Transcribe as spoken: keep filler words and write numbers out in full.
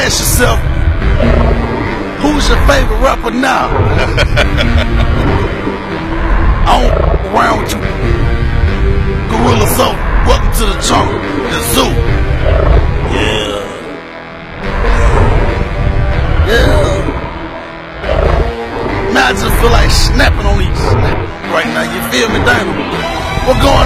ask yourself, who's your favorite rapper now? I don't f around with you. Gorilla Soul, welcome to the jungle, the zoo. Yeah. Yeah. Man, I just feel like snapping on these right now. You feel me, Dana? What going